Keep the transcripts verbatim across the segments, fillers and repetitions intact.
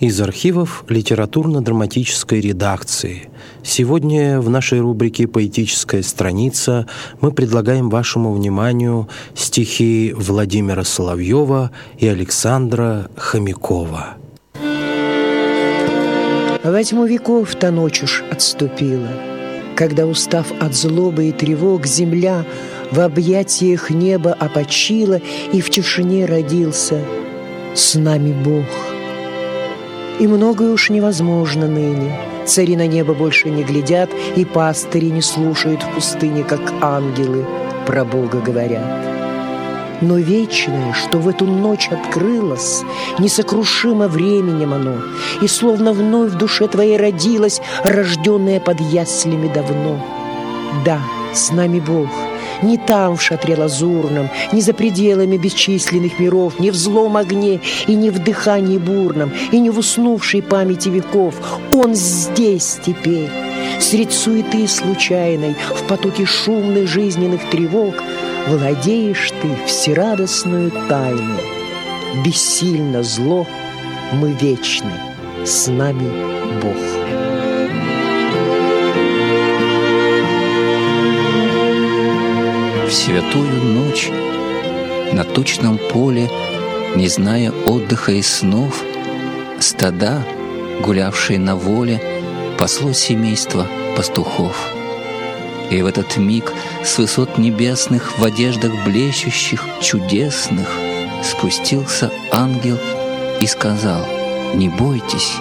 Из архивов литературно-драматической редакции. Сегодня в нашей рубрике «Поэтическая страница» мы предлагаем вашему вниманию стихи Владимира Соловьева и Александра Хомякова. Во тьму веков та ночь уж отступила, когда, устав от злобы и тревог, земля в объятиях неба опочила, и в тишине родился с нами Бог. И многое уж невозможно ныне. Цари на небо больше не глядят, и пастыри не слушают в пустыне, как ангелы про Бога говорят. Но вечное, что в эту ночь открылось, несокрушимо временем оно, и словно вновь в душе твоей родилось, рожденное под яслями давно. Да, с нами Бог, не там в шатре лазурном, не за пределами бесчисленных миров, не в злом огне и не в дыхании бурном, и не в уснувшей памяти веков. Он здесь теперь, средь суеты случайной, в потоке шумных жизненных тревог, владеешь ты всерадостную тайну. Бессильно зло, мы вечны, с нами Бог. В святую ночь на тучном поле, не зная отдыха и снов, стада, гулявшие на воле, пасло семейство пастухов. И в этот миг с высот небесных, в одеждах блещущих, чудесных, спустился ангел и сказал: «Не бойтесь,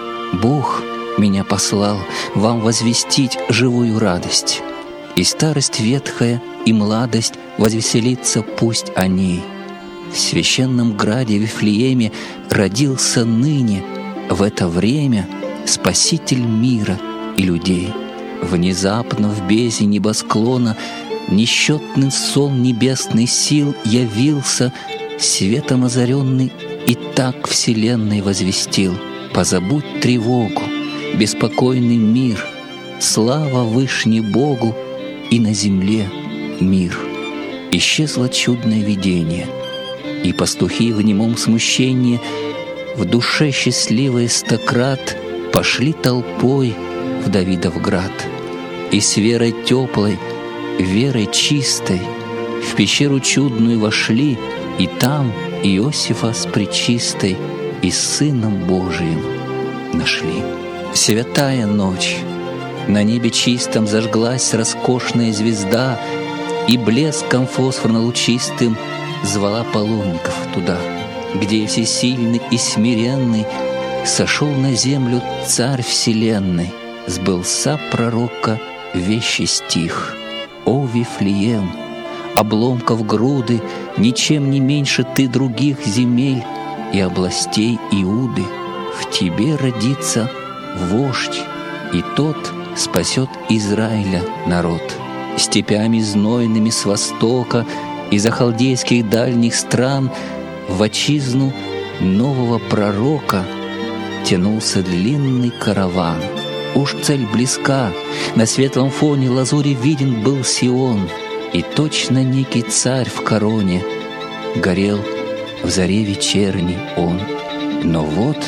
Бог меня послал вам возвестить живую радость. И старость ветхая, и младость возвеселится пусть о ней. В священном граде Вифлееме родился ныне в это время Спаситель мира и людей. Внезапно в бездне небосклона несчетный сон небесный сил явился, светом озаренный, и так вселенной возвестил: позабудь тревогу, беспокойный мир, слава вышней Богу, и на земле мир». Исчезло чудное видение, и пастухи в немом смущении, в душе счастливые стократ, пошли толпой в Давидов град. И с верой теплой, верой чистой в пещеру чудную вошли, и там Иосифа с пречистой и с Сыном Божиим нашли. Святая ночь, на небе чистом зажглась роскошная звезда, и блеском фосфорно-лучистым звала паломников туда, где всесильный и смиренный сошел на землю Царь вселенной. Сбылся пророка вещий стих: «О, Вифлеем, обломков груды, ничем не меньше ты других земель и областей Иуды. В тебе родится вождь, и тот спасет Израиля народ. Степями знойными с востока, из-за халдейских дальних стран в отчизну нового пророка тянулся длинный караван. Уж цель близка, на светлом фоне лазури виден был Сион, и точно некий царь в короне горел в заре вечерней он. Но вот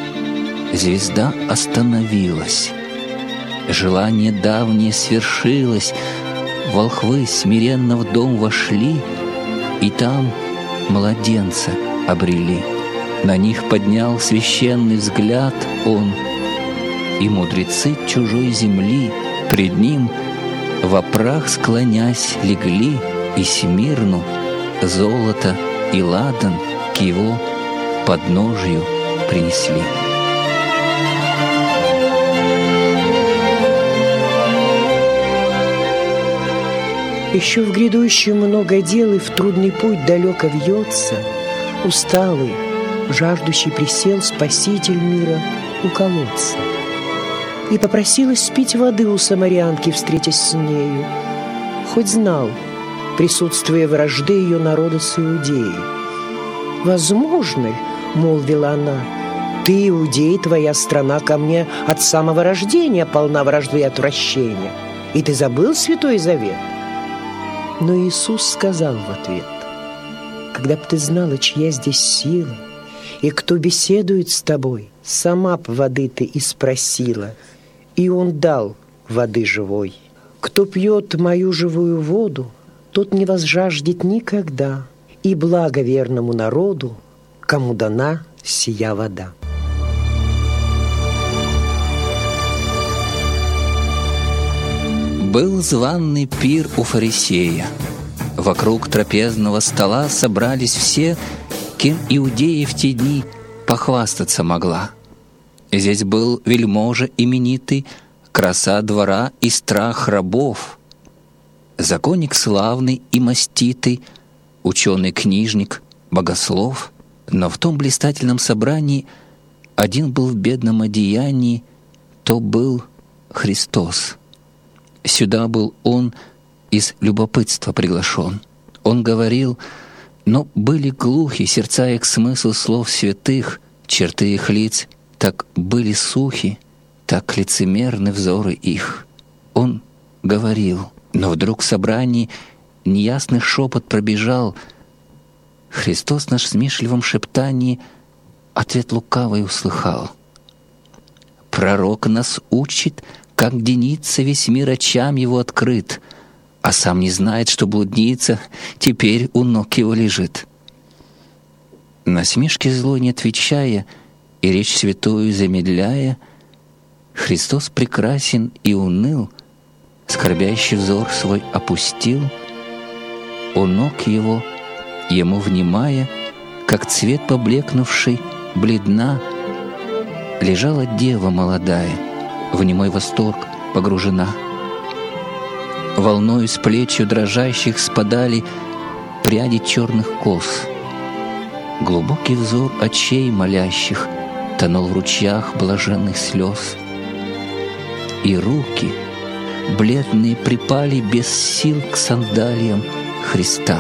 звезда остановилась, желание давнее свершилось, волхвы смиренно в дом вошли, и там младенца обрели. На них поднял священный взгляд он, и мудрецы чужой земли пред ним во прах склонясь легли, и Смирну, золото и ладан к его подножию принесли. Еще в грядущем много дел, и в трудный путь далеко вьется. Усталый, жаждущий присел Спаситель мира у колодца. И попросилась спить воды у самарянки, встретясь с нею, хоть знал присутствие вражды ее народа с Иудеей. «Возможно ли, — молвила она, — ты, Иудей, твоя страна ко мне от самого рождения полна вражды и отвращения, и ты забыл Святой Завет?» Но Иисус сказал в ответ: «Когда б ты знала, чья здесь сила И кто беседует с тобой, сама б воды ты и спросила, и он дал воды живой. Кто пьет мою живую воду, тот не возжаждет никогда, и благо верному народу, кому дана сия вода. Был званный пир у фарисея. Вокруг трапезного стола собрались все, кем Иудея в те дни похвастаться могла. Здесь был вельможа именитый, краса двора и страх рабов, законник славный и маститый, ученый-книжник, богослов. Но в том блистательном собрании один был в бедном одеянии, то был Христос. Сюда был он из любопытства приглашен. Он говорил, но были глухи сердца их смысл слов святых, черты их лиц так были сухи, так лицемерны взоры их. Он говорил, но вдруг в собрании неясный шепот пробежал. Христос наш в смешливом шептании ответ лукавый услыхал. Пророк нас учит, как денится весь мир очам его открыт, а сам не знает, что блудница теперь у ног его лежит. Насмешки злой не отвечая и речь святую замедляя, Христос прекрасен и уныл, скорбящий взор свой опустил, у ног его, ему внимая, как цвет поблекнувший, бледна, лежала дева молодая, в немой восторг погружена. Волною с плечью дрожащих спадали пряди черных кос. Глубокий взор очей молящих тонул в ручьях блаженных слез. И руки, бледные, припали без сил к сандалиям Христа.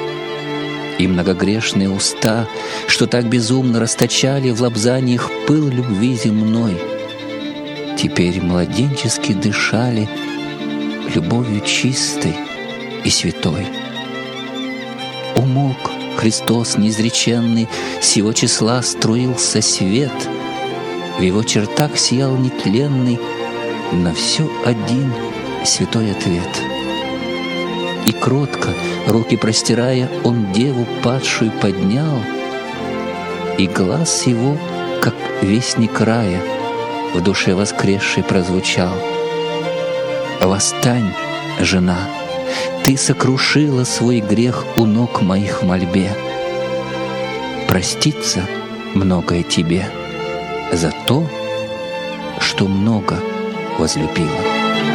И многогрешные уста, что так безумно расточали в лобзаниях пыл любви земной, теперь младенчески дышали любовью чистой и святой. Умолк Христос неизреченный, с его числа струился свет, в его чертах сиял нетленный на все один святой ответ. И кротко, руки простирая, он деву падшую поднял, и глаз его, как вестник рая, в душе воскресшей прозвучал. «Восстань, жена, ты сокрушила свой грех у ног моих в мольбе. Проститься многое тебе за то, что много возлюбила».